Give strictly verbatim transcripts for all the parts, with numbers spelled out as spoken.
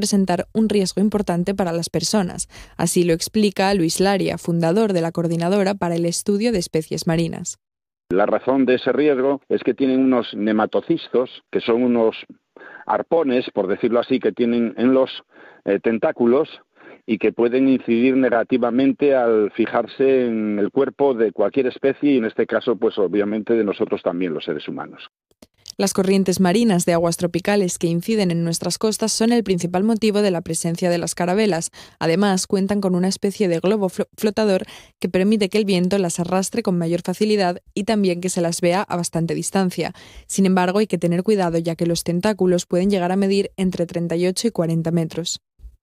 representar un riesgo importante para las personas. Así lo explica Luis Laria, fundador de la Coordinadora para el Estudio de Especies Marinas. La razón de ese riesgo es que tienen unos nematocistos, que son unos arpones, por decirlo así, que tienen en los eh, tentáculos y que pueden incidir negativamente al fijarse en el cuerpo de cualquier especie y en este caso, pues obviamente de nosotros también, los seres humanos. Las corrientes marinas de aguas tropicales que inciden en nuestras costas son el principal motivo de la presencia de las carabelas. Además, cuentan con una especie de globo flotador que permite que el viento las arrastre con mayor facilidad y también que se las vea a bastante distancia. Sin embargo, hay que tener cuidado ya que los tentáculos pueden llegar a medir entre treinta y ocho y cuarenta metros.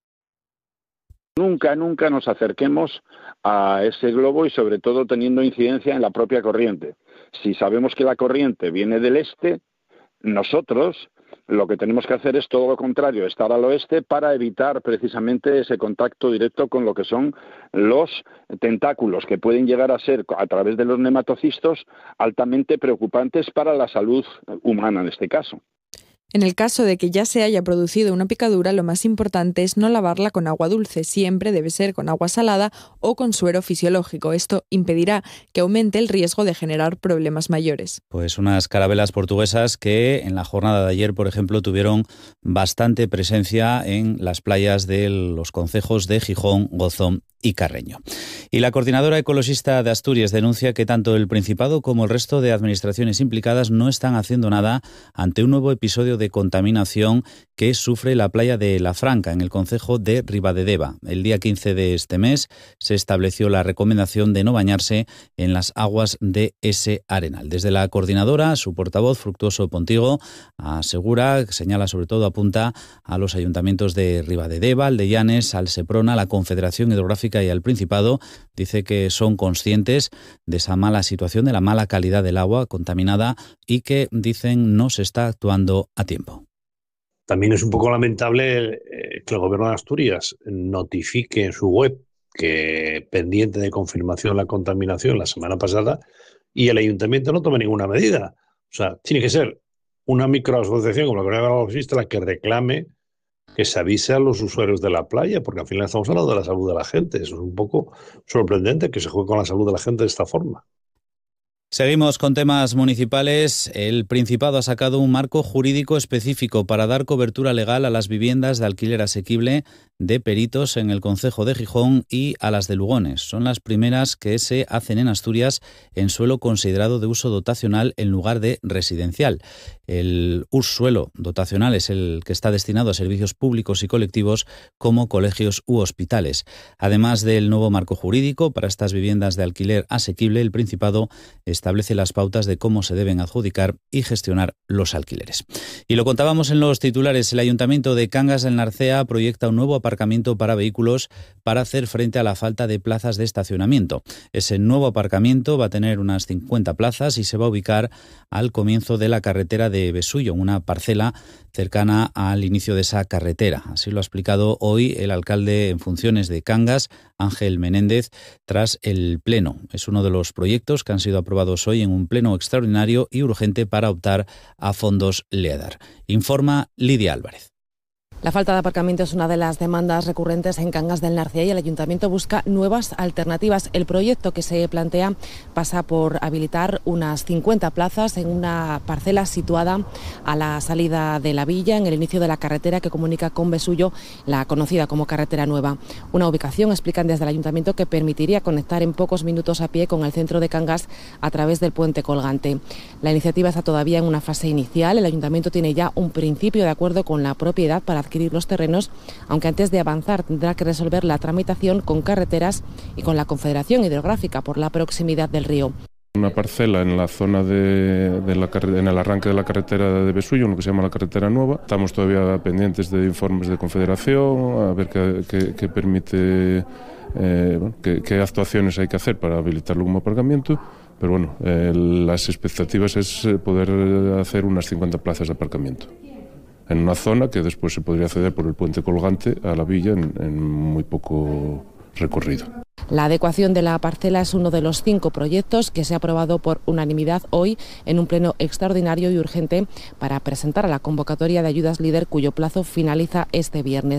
Nunca, nunca nos acerquemos a ese globo y sobre todo teniendo incidencia en la propia corriente. Si sabemos que la corriente viene del este, nosotros lo que tenemos que hacer es todo lo contrario, estar al oeste para evitar precisamente ese contacto directo con lo que son los tentáculos, que pueden llegar a ser, a través de los nematocistos, altamente preocupantes para la salud humana en este caso. En el caso de que ya se haya producido una picadura, lo más importante es no lavarla con agua dulce, siempre debe ser con agua salada o con suero fisiológico. Esto impedirá que aumente el riesgo de generar problemas mayores. Pues unas carabelas portuguesas que en la jornada de ayer, por ejemplo, tuvieron bastante presencia en las playas de los concejos de Gijón, Gozón y Carreño. Y la Coordinadora Ecologista de Asturias denuncia que tanto el Principado como el resto de administraciones implicadas no están haciendo nada ante un nuevo episodio de contaminación que sufre la playa de La Franca, en el concejo de Ribadedeva. El día quince de este mes se estableció la recomendación de no bañarse en las aguas de ese arenal. Desde la Coordinadora, su portavoz, Fructuoso Pontigo, asegura, señala sobre todo, apunta a los ayuntamientos de Ribadedeva, Aldellanes, al Seprona, la Confederación Hidrográfica y al Principado. Dice que son conscientes de esa mala situación, de la mala calidad del agua contaminada y que, dicen, no se está actuando a tiempo. También es un poco lamentable que el Gobierno de Asturias notifique en su web que pendiente de confirmación la contaminación la semana pasada y el Ayuntamiento no tome ninguna medida. O sea, tiene que ser una microasociación como la Coordinadora Ecologista la que reclame que se avise a los usuarios de la playa, porque al final estamos hablando de la salud de la gente. Eso es un poco sorprendente que se juegue con la salud de la gente de esta forma. Seguimos con temas municipales. El Principado ha sacado un marco jurídico específico para dar cobertura legal a las viviendas de alquiler asequible de peritos en el concejo de Gijón y a las de Lugones. Son las primeras que se hacen en Asturias en suelo considerado de uso dotacional en lugar de residencial. El suelo dotacional es el que está destinado a servicios públicos y colectivos como colegios u hospitales. Además del nuevo marco jurídico para estas viviendas de alquiler asequible, el Principado establece las pautas de cómo se deben adjudicar y gestionar los alquileres. Y lo contábamos en los titulares, el Ayuntamiento de Cangas del Narcea proyecta un nuevo aparcamiento para vehículos para hacer frente a la falta de plazas de estacionamiento. Ese nuevo aparcamiento va a tener unas cincuenta plazas y se va a ubicar al comienzo de la carretera de Besullo, una parcela cercana al inicio de esa carretera. Así lo ha explicado hoy el alcalde en funciones de Cangas, Ángel Menéndez, tras el pleno. Es uno de los proyectos que han sido aprobados hoy en un pleno extraordinario y urgente para optar a fondos LEADER. Informa Lidia Álvarez. La falta de aparcamiento es una de las demandas recurrentes en Cangas del Narcea y el Ayuntamiento busca nuevas alternativas. El proyecto que se plantea pasa por habilitar unas cincuenta plazas en una parcela situada a la salida de la villa, en el inicio de la carretera que comunica con Besullo, la conocida como Carretera Nueva. Una ubicación, explican desde el Ayuntamiento, que permitiría conectar en pocos minutos a pie con el centro de Cangas a través del puente colgante. La iniciativa está todavía en una fase inicial. El Ayuntamiento tiene ya un principio de acuerdo con la propiedad para adquirir los terrenos, aunque antes de avanzar tendrá que resolver la tramitación con Carreteras y con la Confederación Hidrográfica por la proximidad del río. Una parcela en la zona de, de la, en el arranque de la carretera de Besullo, lo que se llama la Carretera Nueva. Estamos todavía pendientes de informes de Confederación, a ver qué, qué, qué permite, eh, bueno, qué, qué actuaciones hay que hacer para habilitarlo como aparcamiento. Pero bueno, eh, las expectativas es poder hacer unas cincuenta plazas de aparcamiento en una zona que después se podría acceder por el puente colgante a la villa en, en muy poco recorrido. La adecuación de la parcela es uno de los cinco proyectos que se ha aprobado por unanimidad hoy en un pleno extraordinario y urgente para presentar a la convocatoria de ayudas LEADER, cuyo plazo finaliza este viernes.